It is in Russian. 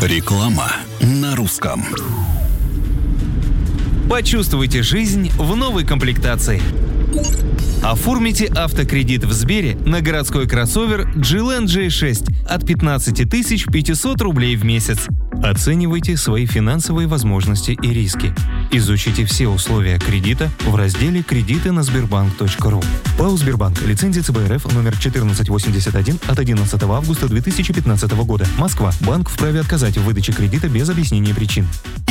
Реклама на русском. Почувствуйте жизнь в новой комплектации. Оформите автокредит в Сбере на городской кроссовер GLN J6 от 15 500 рублей в месяц. Оценивайте свои финансовые возможности и риски. Изучите все условия кредита в разделе «Кредиты на Sberbank.ru». ПАО «Сбербанк». Лицензия ЦБ РФ номер 1481 от 11 августа 2015 года. Москва. Банк вправе отказать в выдаче кредита без объяснения причин.